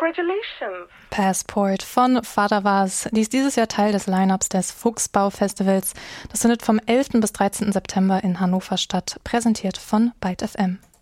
Congratulations! Passport von Vater Vaz. Die ist dieses Jahr Teil des Line-Ups des Fuchsbau-Festivals. Das findet vom 11. bis 13. September in Hannover statt, präsentiert von Byte FM.